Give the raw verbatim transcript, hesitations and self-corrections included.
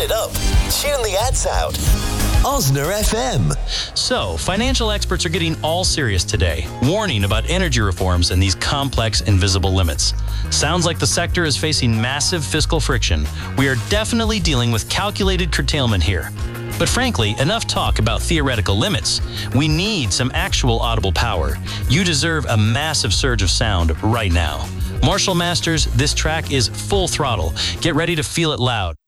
it up. Tune the ads out. Osner F M. So, financial experts are getting all serious today, warning about energy reforms and these complex invisible limits. Sounds like the sector is facing massive fiscal friction. We are definitely dealing with calculated curtailment here. But frankly, enough talk about theoretical limits. We need some actual audible power. You deserve a massive surge of sound right now. Marshall Masters, this track is full throttle. Get ready to feel it loud.